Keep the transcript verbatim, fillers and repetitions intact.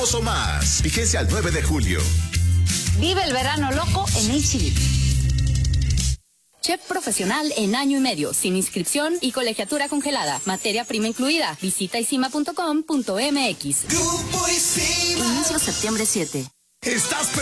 Hermoso Más. Vigencia al nueve de julio. Vive el verano loco en H E B. Chef profesional en año y medio, sin inscripción y colegiatura congelada. Materia prima incluida. Visita isima punto com punto m x. Grupo Isima. Inicio septiembre siete. Estás